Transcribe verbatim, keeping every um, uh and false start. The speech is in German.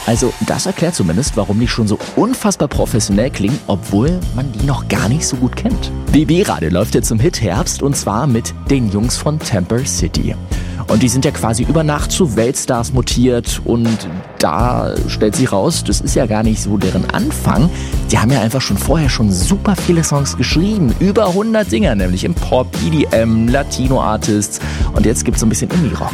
Also das erklärt zumindest, warum die schon so unfassbar professionell klingen, obwohl man die noch gar nicht so gut kennt. B B-Radio läuft jetzt im Hit Herbst und zwar mit den Jungs von Temper City. Und die sind ja quasi über Nacht zu Weltstars mutiert und da stellt sich raus, das ist ja gar nicht so deren Anfang. Die haben ja einfach schon vorher schon super viele Songs geschrieben, über hundert Singer, nämlich im Pop, E D M, Latino-Artists und jetzt gibt's so ein bisschen Indie-Rock.